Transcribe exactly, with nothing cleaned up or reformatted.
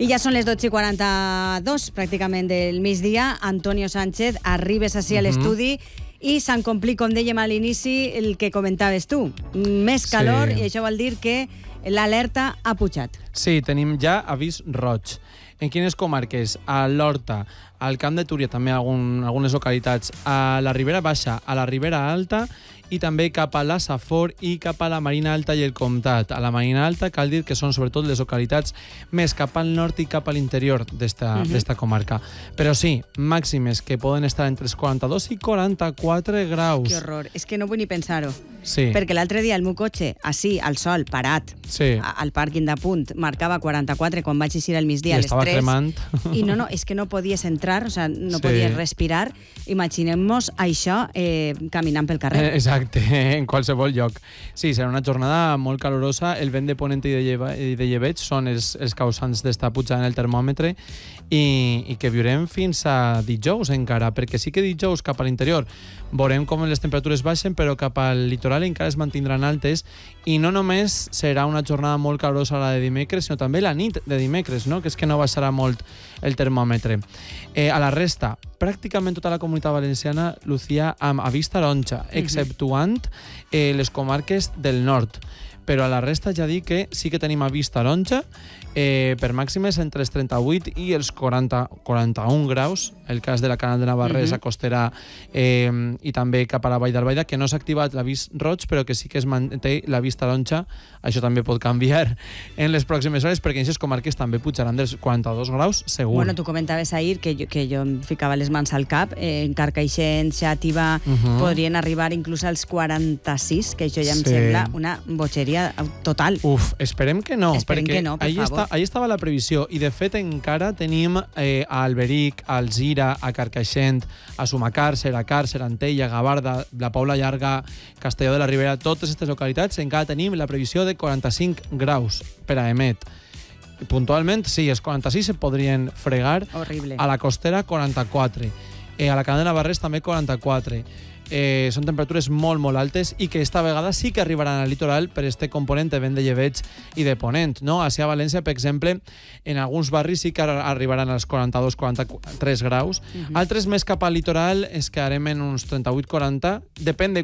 I ja són les dotze i quaranta-dos, pràcticament del migdia. Antonio Sánchez, arribes així a l'estudi i s'han complit, com dèiem a l'inici, el que comentaves tu. Més calor, Sí. i això vol dir que l'alerta ha pujat. Sí, tenim ja avís roig. En quines comarques? A l'Horta, al Camp de Túria, també algun, algunes localitats, a la Ribera Baixa, a la Ribera Alta i també cap a la Safor i cap a la Marina Alta i el Comtat. A la Marina Alta cal dir que són sobretot les localitats més cap al nord i cap a l'interior d'esta uh-huh. d'esta comarca. Però sí, màximes que poden estar entre els quaranta-dos i quaranta-quatre graus. Que horror, és que no vull ni pensar-ho. Sí. Perquè l'altre dia el meu cotxe, així, al sol, parat, Sí. a- al pàrquing de Punt, marcava quaranta-quatre quan vaig eixir al migdia I a les estava tres. cremant. I no, no, és que no podies entrar, o sea, no Sí. podies respirar. Imaginem-nos això eh, caminant pel carrer. Eh, exacte, en qualsevol lloc. Sí, serà una jornada molt calorosa. El vent de ponent i de, lleva, i de lleveig són els, els causants d'esta pujada en el termòmetre i, i que viurem fins a dijous encara, perquè sí que dijous cap a l'interior veurem com les temperatures baixen, però cap al litoral encara es mantindran altes i no només serà una jornada molt calorosa la de dimecres, sinó també la nit de dimecres, no? Que és que no baixarà molt el termòmetre. Eh, a la resta, pràcticament tota la comunitat valenciana, Lucía, amb avís taronja, exceptuant eh, les comarques del nord. Però a la resta ja dic que sí que tenim avís taronja eh, per màximes entre els trenta-vuit i els quaranta, quaranta-un graus. El cas de la Canal de Navarra Mhm. s'acostarà eh, i també cap a la Vall d'Albaida, que no s'ha activat l'avís roig, però que sí que es manté l'avís taronja. Això també pot canviar en les pròximes hores, perquè en aquestes comarques també pujaran dels quaranta-dos graus, segur. Bueno, tu comentaves ahir que jo, que jo em ficava les mans al cap. Eh, en Carcaixent, Xàtiva, Mhm. podrien arribar inclús als quaranta-sis, que això ja em Sí. sembla una bogeria total. Uf, esperem que no, Esperem perquè que no, per ahí, favor. està, ahí estava la previsió i de fet encara tenim eh, a Alberic, a Alzira, a Carcaixent, a Sumacàrcer, a Càrcer, a Antella, a Gavarda, la Paula Llarga, Castelló de la Ribera, totes aquestes localitats encara tenim la previsió de quaranta-cinc graus per a Emet. Puntualment, sí, els quaranta-sis se podrien fregar. Horrible. A la costera, quaranta-quatre. Eh, a la Canal de Navarrés també quaranta-quatre. Eh, són temperatures molt, molt altes i que esta vegada sí que arribaran al litoral per este component de vent de lleveig i de ponent, no? Així a València, per exemple, en alguns barris sí que arribaran als quaranta-dos quaranta-tres graus. Uh-huh. Altres més cap al litoral es quedarem en uns trenta-vuit quaranta. Depèn de